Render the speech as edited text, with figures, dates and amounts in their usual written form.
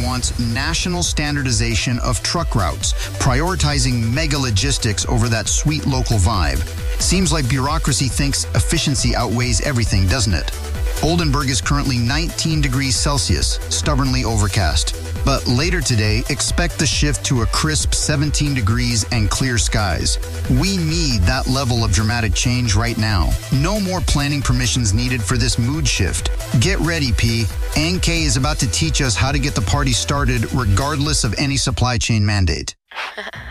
wants national standardization of truck routes, prioritizing mega logistics over that sweet local vibe. Seems like bureaucracy thinks efficiency outweighs everything, doesn't it? Oldenburg is currently 19 degrees Celsius, stubbornly overcast. But later today, expect the shift to a crisp 17 degrees and clear skies. We need that level of dramatic change right now. No more planning permissions needed for this mood shift. Get ready, P. NK is about to teach us how to get the party started regardless of any supply chain mandate.